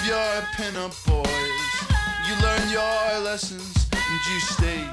of your pin-up boys. You learn your lessons and you stay.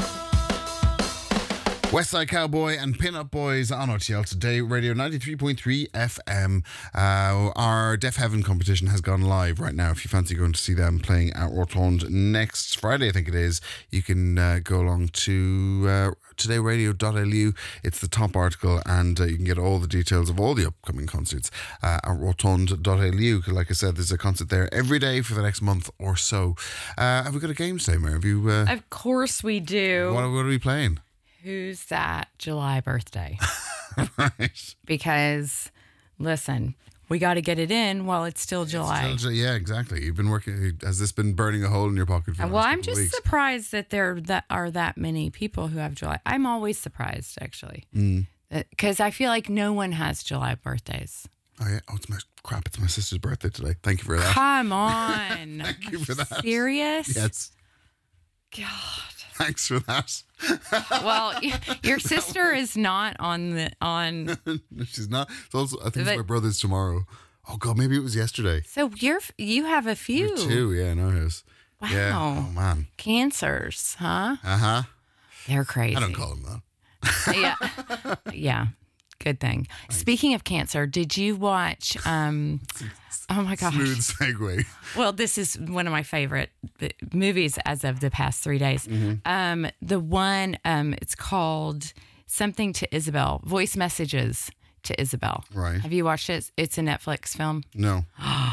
Westside Cowboy and Pin-Up Boys on RTL Today Radio 93.3 FM. Our Deaf Heaven competition has gone live right now. If you fancy going to see them playing at Rotund next Friday, I think it is, you can go along to todayradio.lu. It's the top article, and you can get all the details of all the upcoming concerts at rotund.lu. Like I said, there's a concert there every day for the next month or so. Have we got a game today, Mary? Have you? Of course we do. What are we playing? Who's that July birthday? Right. Because, listen, we got to get it in while it's still July. Yeah, exactly. You've been working. Has this been burning a hole in your pocket for the last I'm couple of just weeks? surprised that there are that many people who have July. I'm always surprised, actually. Because I feel like no one has July birthdays. Oh, yeah. Oh, it's my sister's birthday today. Thank you for that. Come on. Thank you for that. Serious? Yes. God. Thanks for that. Well, your sister is not on. She's not. It's also, I think it's my brother's tomorrow. Oh God, maybe it was yesterday. So you have a few. You're two, yeah, no, it is. Wow. Yeah. Oh man. Cancers, huh? Uh-huh. They're crazy. I don't call them that. Yeah. Yeah. Good thing. Thanks. Speaking of cancer, did you watch oh my gosh. Smooth segue. Well, this is one of my favorite movies as of the past 3 days. Mm-hmm. The one, it's called Something to Isabel, Voice Messages to Isabel. Right. Have you watched it? It's a Netflix film. No.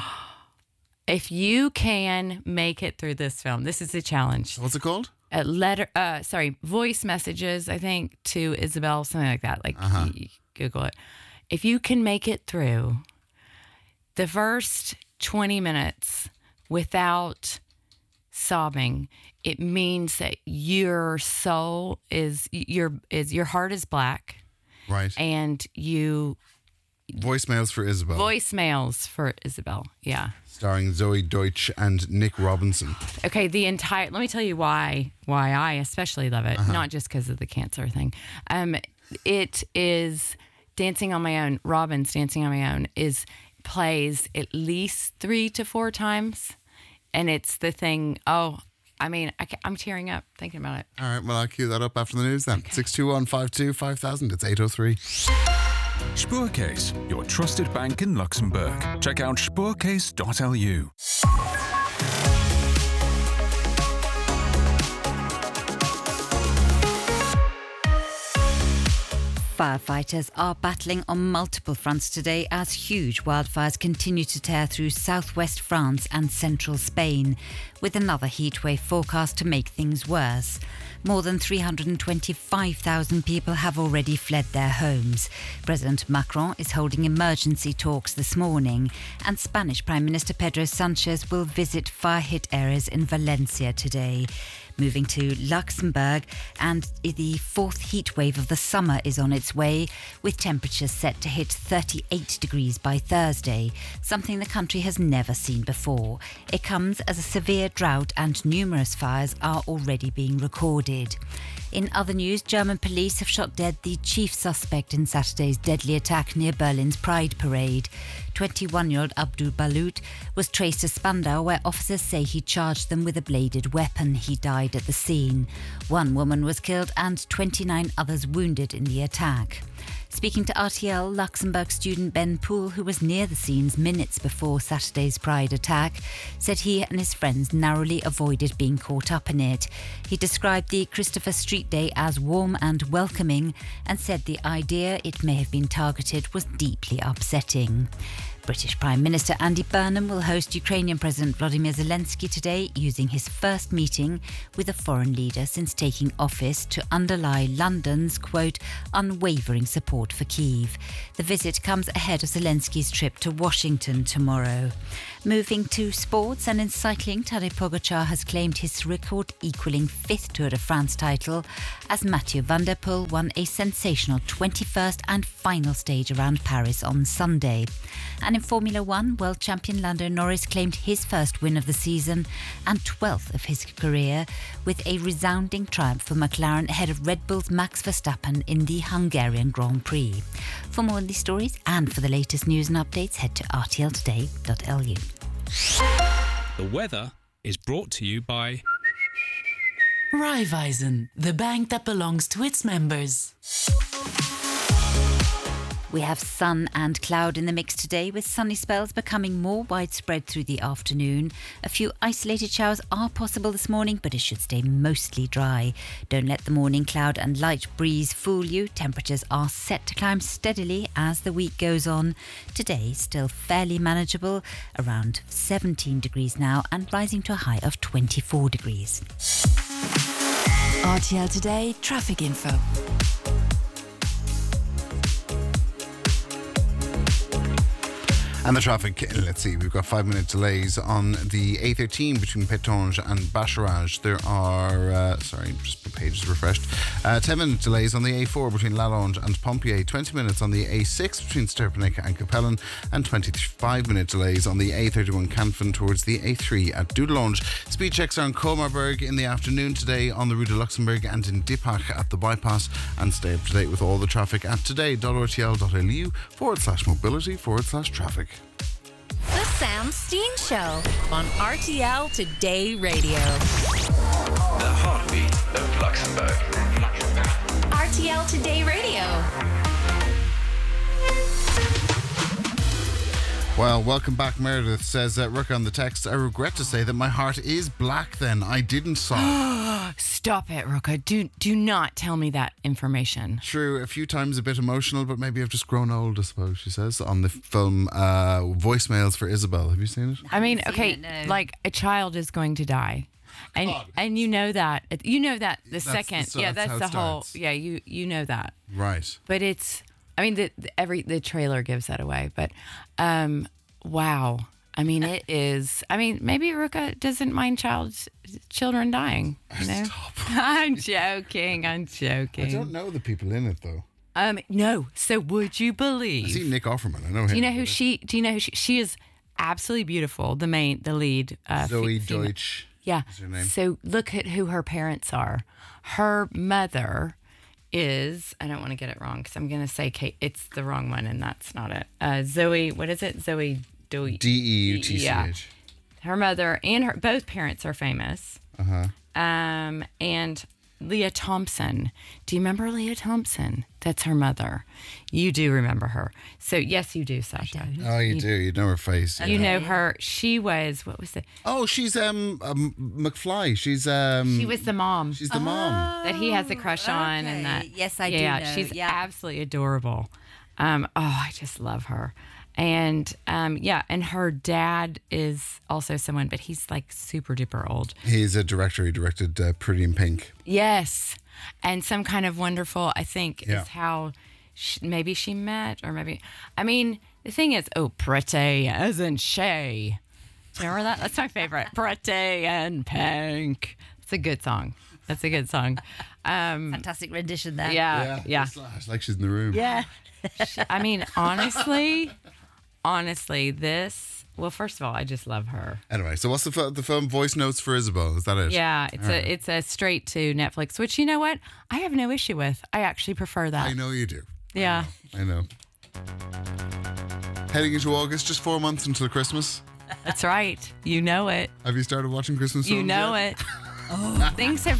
If you can make it through this film, this is a challenge. What's it called? Voice Messages, I think, to Isabel, something like that. Like, you Google it. If you can make it through the first 20 minutes without sobbing, it means that your soul your heart is black. Right. And Voicemails for Isabel. Yeah. Starring Zoe Deutsch and Nick Robinson. Okay, let me tell you why I especially love it, not just because of the cancer thing. It is Dancing on My Own. Robin's Dancing on My Own plays at least 3 to 4 times, and it's the thing. I'm tearing up thinking about it. All right, well, I'll cue that up after the news then. Okay. 621 5000. It's 803. Spoorcase, your trusted bank in Luxembourg. Check out spoorcase.lu. Firefighters are battling on multiple fronts today as huge wildfires continue to tear through southwest France and central Spain, with another heatwave forecast to make things worse. More than 325,000 people have already fled their homes. President Macron is holding emergency talks this morning, and Spanish Prime Minister Pedro Sanchez will visit fire-hit areas in Valencia today. Moving to Luxembourg, and the fourth heat wave of the summer is on its way, with temperatures set to hit 38 degrees by Thursday, something the country has never seen before. It comes as a severe drought and numerous fires are already being recorded. In other news, German police have shot dead the chief suspect in Saturday's deadly attack near Berlin's Pride Parade. 21-year-old Abdul Balut was traced to Spandau, where officers say he charged them with a bladed weapon. He died at the scene. One woman was killed and 29 others wounded in the attack. Speaking to RTL, Luxembourg student Ben Poole, who was near the scenes minutes before Saturday's Pride attack, said he and his friends narrowly avoided being caught up in it. He described the Christopher Street Day as warm and welcoming and said the idea it may have been targeted was deeply upsetting. British Prime Minister Andy Burnham will host Ukrainian President Volodymyr Zelensky today, using his first meeting with a foreign leader since taking office to underlie London's, quote, unwavering support for Kyiv. The visit comes ahead of Zelensky's trip to Washington tomorrow. Moving to sports, and in cycling, Tadej Pogačar has claimed his record-equalling 5th Tour de France title as Mathieu van der Poel won a sensational 21st and final stage around Paris on Sunday. And in Formula One, world champion Lando Norris claimed his first win of the season and 12th of his career, with a resounding triumph for McLaren ahead of Red Bull's Max Verstappen in the Hungarian Grand Prix. For more on these stories and for the latest news and updates, head to rtltoday.lu. The weather is brought to you by Raiffeisen, the bank that belongs to its members. We have sun and cloud in the mix today, with sunny spells becoming more widespread through the afternoon. A few isolated showers are possible this morning, but it should stay mostly dry. Don't let the morning cloud and light breeze fool you. Temperatures are set to climb steadily as the week goes on. Today, still fairly manageable, around 17 degrees now, and rising to a high of 24 degrees. RTL Today traffic info. And the traffic, let's see, we've got 5-minute delays on the A13 between Pétange and Bacharach. There are, just the page is refreshed. 10-minute delays on the A4 between Lalonde and Pompier. 20 minutes on the A6 between Sterpenec and Capellen. And 25-minute delays on the A31 Canfin towards the A3 at Dudelange. Speed checks are in Comarberg in the afternoon today on the Rue de Luxembourg and in Dippach at the bypass. And stay up to date with all the traffic at today.rtl.lu/mobility/traffic. The Sam Steen Show on RTL Today Radio. The heartbeat of Luxembourg. RTL Today Radio. Well, welcome back, Meredith. Says Ruck on the text, I regret to say that my heart is black then. I didn't sob. Stop it, Ruka. Do not tell me that information. True, a few times a bit emotional, but maybe I've just grown old, I suppose, she says, on the film Voicemails for Isabel. Have you seen it? I mean, okay, no. like a child is going to die. And you know that. You know that that's how the it whole. starts. Yeah, you know that. Right. But it's, I mean, the trailer gives that away. But wow, I mean, it is. I mean, maybe Ruka doesn't mind children dying. You know, I'm joking. I don't know the people in it though. No. So would you believe? I see Nick Offerman. I know him. Do you know who she? Do you know who she is? Absolutely beautiful. The lead. Zoe female. Deutsch. Yeah. Is her name. So look at who her parents are. Her mother is, I don't want to get it wrong because I'm going to say Kate. It's the wrong one and that's not it. Zoe, what is it? Zoe Deutsch. Deutch. Yeah. Her mother and both parents are famous. Uh-huh. And Leah Thompson. Do you remember Leah Thompson? That's her mother. You do remember her. So yes, you do, Sasha. Oh, you do. You know her face. You know her. She was, what was it? Oh, she's McFly. She's She was the mom. She's the mom. That he has a crush on, and that Yes, I do yeah, know. she's Yeah. absolutely adorable. I just love her, and and her dad is also someone, but he's like super duper old. He's a director. He directed Pretty in Pink. Yes, and Some Kind of Wonderful, I think, Yeah. is how maybe she met, or maybe, I mean, the thing is, pretty as in she. Do you remember that? That's my favorite. Pretty and Pink. It's a good song. That's a good song. Fantastic rendition there. Yeah. It's like she's in the room. Yeah. I mean, honestly, this. Well, first of all, I just love her. Anyway, so what's the film Voice Notes for Isabel? Is that it? Yeah, it's a straight to Netflix, which, you know what, I have no issue with. I actually prefer that. I know you do. Yeah. I know. Heading into August, just 4 months until Christmas. That's right. You know it. Have you started watching Christmas films You know yet? it. Things have